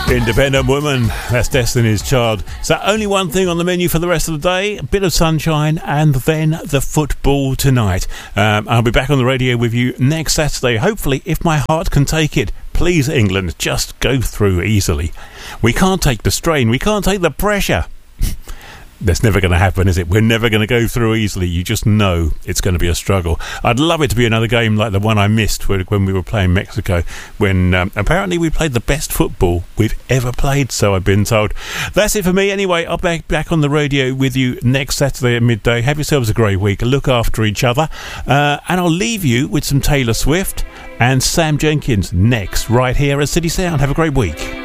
Independent Woman, that's Destiny's Child. So only one thing on the menu for the rest of the day, a bit of sunshine and then the football tonight. I'll be back on the radio with you next Saturday, hopefully, if my heart can take it. Please, England, just go through easily. We can't take the strain, we can't take the pressure. That's never going to happen, is it? We're never going to go through easily. You just know it's going to be a struggle. I'd love it to be another game like the one I missed when we were playing Mexico, when apparently we played the best football we've ever played, so I've been told. That's it for me anyway. I'll be back on the radio with you next Saturday at midday. Have yourselves a great week. Look after each other. And I'll leave you with some Taylor Swift and Sam Jenkins next, right here at City Sound. Have a great week.